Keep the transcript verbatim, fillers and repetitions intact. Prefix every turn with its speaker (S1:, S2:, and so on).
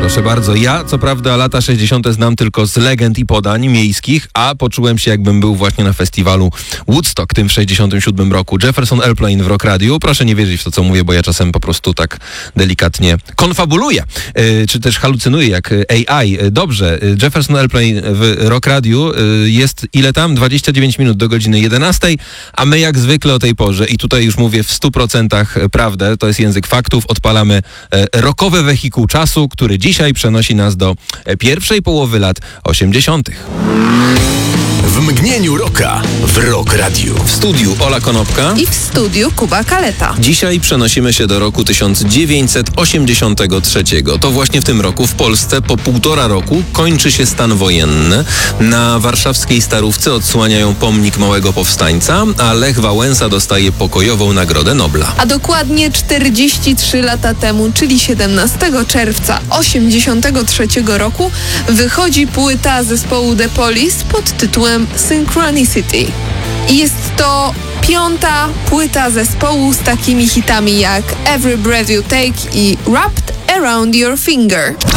S1: Proszę bardzo, ja co prawda lata sześćdziesiąte znam tylko z legend i podań miejskich, a poczułem się jakbym był właśnie na festiwalu Woodstock, tym w sześćdziesiątym siódmym roku. Jefferson Airplane w Rock Radio. Proszę nie wierzyć w to, co mówię, bo ja czasem po prostu tak delikatnie konfabuluję, yy, czy też halucynuję jak A I. Dobrze, Jefferson Airplane w Rock Radio yy, jest ile tam? dwadzieścia dziewięć minut do godziny jedenastej, a my jak zwykle o tej porze, i tutaj już mówię w stu procentach prawdę, to jest język faktów, odpalamy yy, rockowe wehikuł czasu, który dzisiaj przenosi nas do pierwszej połowy lat osiemdziesiątych.
S2: W mgnieniu rocka w Rock Radio.
S1: W studiu Ola Konopka
S3: i w studiu Kuba Kaleta.
S1: Dzisiaj przenosimy się do roku tysiąc dziewięćset osiemdziesiątego trzeciego. To właśnie w tym roku w Polsce po półtora roku kończy się stan wojenny. Na warszawskiej Starówce odsłaniają pomnik Małego Powstańca, a Lech Wałęsa dostaje pokojową Nagrodę Nobla.
S3: A dokładnie czterdzieści trzy lata temu, czyli siedemnastego czerwca osiemdziesiątego trzeciego roku, wychodzi płyta zespołu The Police pod tytułem Synchronicity. I jest to piąta płyta zespołu z takimi hitami jak Every Breath You Take i Wrapped Around Your Finger.